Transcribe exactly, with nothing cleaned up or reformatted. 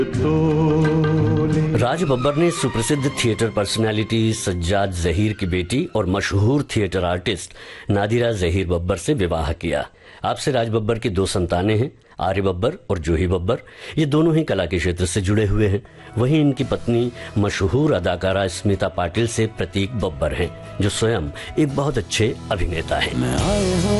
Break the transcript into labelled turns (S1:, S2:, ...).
S1: राज बब्बर ने सुप्रसिद्ध theatre personality Sajjad Zaheer की बेटी और मशहूर थिएटर आर्टिस्ट नादिरा जहीर बब्बर से विवाह किया। आपसे राज बब्बर की दो संतानें हैं, आर्य बब्बर और जूही बब्बर। ये दोनों ही कला के क्षेत्र से जुड़े हुए हैं। वहीं इनकी पत्नी मशहूर अदाकारा स्मिता पाटिल से प्रतीक बब्बर हैं, जो स्वयं एक बहुत अच्छे अभिनेता हैं।